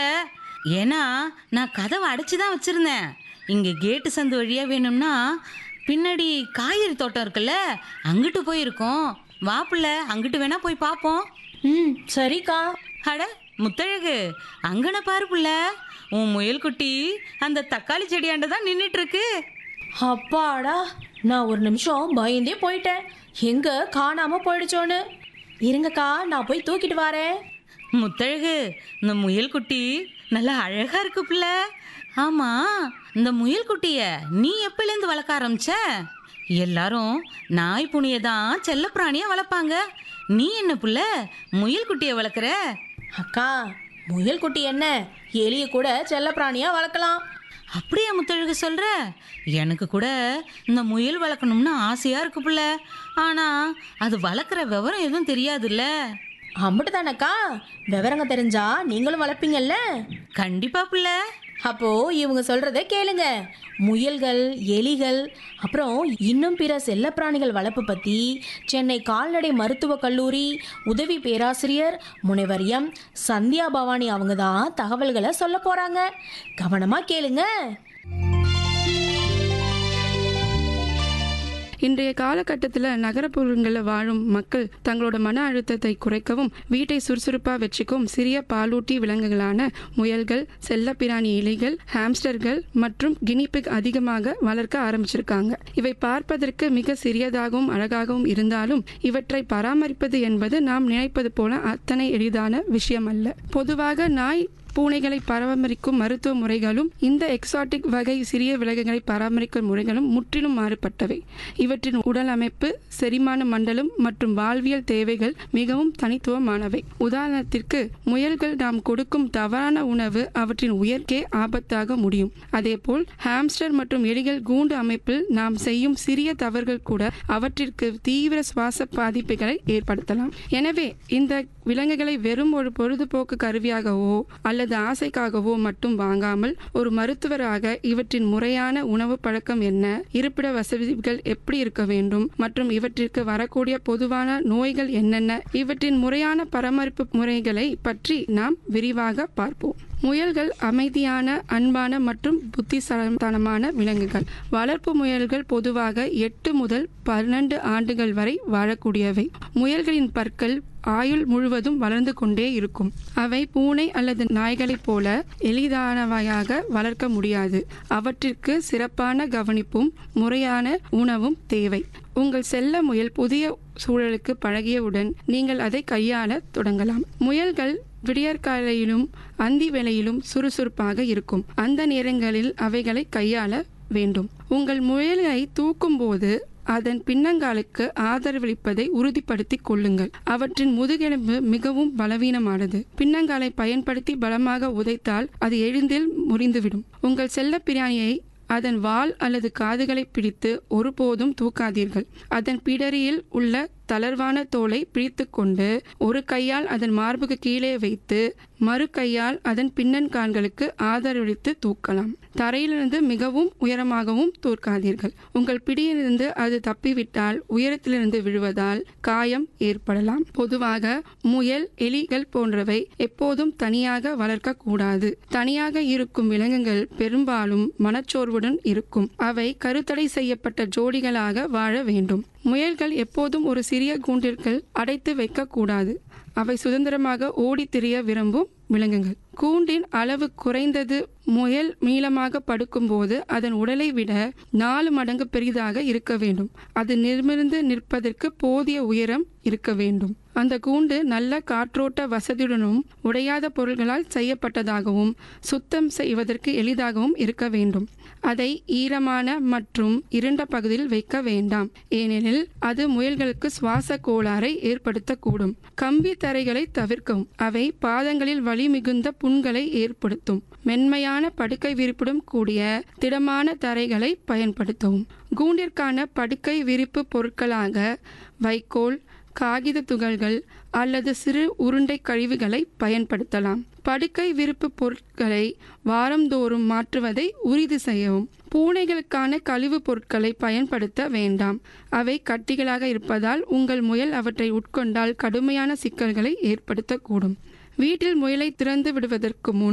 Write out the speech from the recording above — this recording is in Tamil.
ஏன்னா நான் கதவை அடைச்சி தான் வச்சுருந்தேன். இங்கே கேட்டு சந்து வழியாக வேணும்னா பின்னாடி காய்கறி தோட்டம் இருக்குல்ல, அங்கிட்டு போயிருக்கோம். வா பிள்ளை, அங்கிட்டு வேணா போய் பார்ப்போம். சரிக்கா. அட முத்தழகு, அங்கன பாரு புள்ள, உன் முயல் குட்டி அந்த தக்காளி செடியாண்ட தான் நின்றுட்டு இருக்கு. அப்பாடா, நான் ஒரு நிமிஷம் பயந்தே போயிட்டேன், எங்க காணாம போயிடுச்சோன்னு. இருங்கக்கா, நான் போய் தூக்கிட்டு வரேன். முத்தழகு, இந்த முயல் குட்டி நல்லா அழகா இருக்கு புள்ள. ஆமா, இந்த முயல் குட்டிய நீ எப்பலேருந்து வளர்க்க ஆரம்பிச்ச? எல்லாரும் நாய் புனியை தான் செல்ல பிராணியா வளர்ப்பாங்க. நீ என்ன புள்ள முயல் குட்டிய வளர்க்குற? அக்கா, முயல் குட்டி என்ன, எலிய கூட செல்ல பிராணியா வளர்க்கலாம். அப்படியா முத்தழகு சொல்ற? எனக்கு கூட இந்த முயல் வளர்க்கணும்னு ஆசையா இருக்கு புள்ள. ஆனா அது வளர்க்குற விவரம் எதுவும் தெரியாதுல்ல. அம்பிட்டு தானக்கா, விவரங்க தெரிஞ்சா நீங்களும் வளர்ப்பீங்கல்ல. கண்டிப்பா புள்ள. அப்போ இவங்க சொல்றத கேளுங்க. முயல்கள், எலிகள், அப்புறம் இன்னும் பிற செல்லப்பிராணிகள் வளர்ப்பு பத்தி சென்னை கால்நடை மருத்துவக் கல்லூரி உதவி பேராசிரியர் முனைவர் எம் சந்தியா பவானி அவங்க தான் தகவல்களை சொல்ல போறாங்க. கவனமா கேளுங்க. இன்றைய காலகட்டத்தில் நகரப்புறங்களில் வாழும் மக்கள் தங்களோட மன அழுத்தத்தை குறைக்கவும் வீட்டை சுறுசுறுப்பாக வச்சுக்கும் சிறிய பாலூட்டி விலங்குகளான முயல்கள், செல்லப்பிராணி எலிகள், ஹாம்ஸ்டர்கள் மற்றும் கினிபிக் அதிகமாக வளர்க்க ஆரம்பிச்சிருக்காங்க. இவை பார்ப்பதற்கு மிக சிறியதாகவும் அழகாகவும் இருந்தாலும் இவற்றை பராமரிப்பது என்பது நாம் நினைப்பது போல அத்தனை எளிதான விஷயம் அல்ல. பொதுவாக நாய், பூனைகளை பராமரிக்கும் மருத்துவ முறைகளும் இந்த எக்ஸாட்டிக் வகை சிறிய விலங்குகளை பராமரிக்கும் முறைகளும் முற்றிலும் மாறுபட்டவை. இவற்றின் உடல் அமைப்பு, செரிமான மண்டலம் மற்றும் வாழ்வியல் தேவைகள் மிகவும் தனித்துவமானவை. உதாரணத்திற்கு, முயல்கள் நாம் கொடுக்கும் தவறான உணவு அவற்றின் உயிர்க்கே ஆபத்தாக முடியும். அதேபோல் ஹாம்ஸ்டர் மற்றும் எலிகள் கூண்டு அமைப்பில் நாம் செய்யும் சிறிய தவறுகள் கூட அவற்றிற்கு தீவிர சுவாச பாதிப்புகளை ஏற்படுத்தலாம். எனவே இந்த விலங்குகளை வெறும் ஒரு பொழுதுபோக்கு கருவியாகவோ அல்லது ஆசைக்காகவோ மட்டும் வாங்காமல் ஒரு மருத்துவராக இவற்றின் முறையான உணவு பழக்கம் என்ன, இருப்பிட வசதிகள் எப்படி இருக்க வேண்டும் மற்றும் இவற்றிற்கு வரக்கூடிய பொதுவான நோய்கள் என்னென்ன, இவற்றின் முறையான பராமரிப்பு முறைகளை பற்றி நாம் விரிவாக பார்ப்போம். முயல்கள் அமைதியான, அன்பான மற்றும் புத்திசாலித்தனமான விலங்குகள். வளர்ப்பு முயல்கள் பொதுவாக 8 முதல் 12 ஆண்டுகள் வரை வாழக்கூடியவை. முயல்களின் பற்கள் ஆயுள் முழுவதும் வளர்ந்து கொண்டே இருக்கும். அவை பூனை அல்லது நாய்களைப் போல எளிதானவையாக வளர்க்க முடியாது. அவற்றிற்கு சிறப்பான கவனிப்பும் முறையான உணவும் தேவை. உங்கள் செல்ல முயல் புதிய சூழலுக்கு பழகியவுடன் நீங்கள் அதை கையாள தொடங்கலாம். முயல்கள் விடியற்காலையிலும் அந்தி வேளையிலும் சுறுசுறுப்பாக இருக்கும். அந்த நேரங்களில் அவைகளை கையாள வேண்டும். உங்கள் முயலை தூக்கும் போது அதன் பின்னங்காலுக்கு ஆதரவளிப்பதை உறுதிப்படுத்திக் கொள்ளுங்கள். அவற்றின் முதுகெலும்பு மிகவும் பலவீனமானது. பின்னங்காலை பயன்படுத்தி பலமாக உதைத்தால் அது எளிதில் முறிந்துவிடும். உங்கள் செல்ல பிராணியை அதன் வால் அல்லது காதுகளை பிடித்து ஒருபோதும் தூக்காதீர்கள். அதன் பிடரியில் உள்ள தளர்வான தோலை பிடித்து கொண்டு ஒரு கையால் அதன் மார்புக்கு கீழே வைத்து மறு கையால் அதன் பின்னன்கால்களுக்கு ஆதரவளித்து தூக்கலாம். தரையிலிருந்து மிகவும் உயரமாகவும் தூக்காதீர்கள். உங்கள் பிடியிலிருந்து அது தப்பிவிட்டால் உயரத்திலிருந்து விழுவதால் காயம் ஏற்படலாம். பொதுவாக முயல், எலிகள் போன்றவை எப்போதும் தனியாக வளர்க்க கூடாது. தனியாக இருக்கும் விலங்குகள் பெரும்பாலும் மனச்சோர்வுடன் இருக்கும். அவை கருத்தடை செய்யப்பட்ட ஜோடிகளாக வாழ வேண்டும். முயல்கள் எப்போதும் ஒரு சிறிய கூண்டிற்குள் அடைத்து வைக்கக்கூடாது. அவை சுதந்திரமாக ஓடித் திரிய விரும்பும் விலங்குகள். கூண்டின் அளவு குறைந்தது. முயல் நீளமாக படுக்கும்போது அதன் உடலை விட 4 மடங்கு பெரிதாக இருக்க வேண்டும். அது நிமிர்ந்து நிற்பதற்கு போதிய உயரம் இருக்க வேண்டும். அந்த கூண்டு நல்ல காற்றோட்ட வசதியுடனும் உடையாத பொருள்களால் செய்யப்பட்டதாகவும் சுத்தம் செய்வதற்கு எளிதாகவும் இருக்க வேண்டும். அதை ஈரமான மற்றும் இருண்ட பகுதியில் வைக்க வேண்டாம், ஏனெனில் அது முயல்களுக்கு சுவாச கோளாறை ஏற்படுத்தக்கூடும். கம்பி தரைகளை தவிர்க்கவும். அவை பாதங்களில் வலி மிகுந்த புண்களை ஏற்படுத்தும். மென்மையான படுக்கை விரிப்புடன் கூடிய திடமான தரைகளை பயன்படுத்தவும். கூண்டிற்கான படுக்கை விரிப்பு பொருட்களாக வைக்கோல், காகித துகள்கள் அல்லது சிறு உருண்டை கழிவுகளை பயன்படுத்தலாம். படுக்கை விரிப்பு பொருட்களை வாரந்தோறும் மாற்றுவதை உறுதி செய்யவும். பூனைகளுக்கான கழிவு பொருட்களை பயன்படுத்த வேண்டாம். அவை கட்டிகளாக இருப்பதால் உங்கள் முயல் அவற்றை உட்கொண்டால் கடுமையான சிக்கல்களை ஏற்படுத்தக்கூடும். வீட்டில் முயலை திறந்து விடுவதற்கு முன்